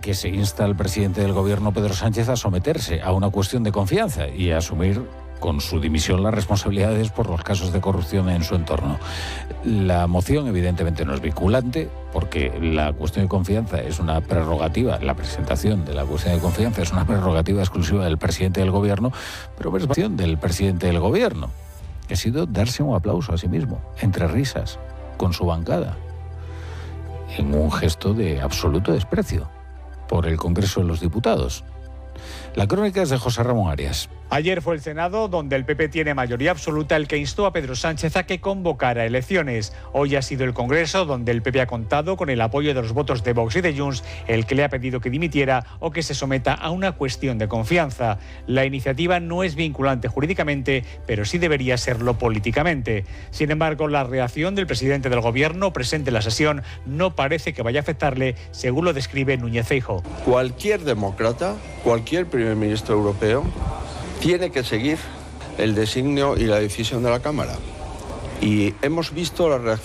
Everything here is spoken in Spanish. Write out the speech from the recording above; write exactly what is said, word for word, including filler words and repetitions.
que se insta al presidente del gobierno, Pedro Sánchez, a someterse a una cuestión de confianza y a asumir con su dimisión las responsabilidades por los casos de corrupción en su entorno. La moción evidentemente no es vinculante, porque la cuestión de confianza es una prerrogativa, la presentación de la cuestión de confianza es una prerrogativa exclusiva del presidente del gobierno, pero es cuestión del presidente del gobierno, que ha sido darse un aplauso a sí mismo, entre risas, con su bancada, en un gesto de absoluto desprecio por el Congreso de los Diputados. La crónica es de José Ramón Arias. Ayer fue el Senado, donde el P P tiene mayoría absoluta, el que instó a Pedro Sánchez a que convocara elecciones. Hoy ha sido el Congreso, donde el P P ha contado con el apoyo de los votos de Vox y de Junts, el que le ha pedido que dimitiera o que se someta a una cuestión de confianza. La iniciativa no es vinculante jurídicamente, pero sí debería serlo políticamente. Sin embargo, la reacción del presidente del Gobierno presente en la sesión no parece que vaya a afectarle, según lo describe Núñez Feijóo. Cualquier demócrata, cualquier primer ministro europeo, tiene que seguir el designio y la decisión de la Cámara. Y hemos visto la reacción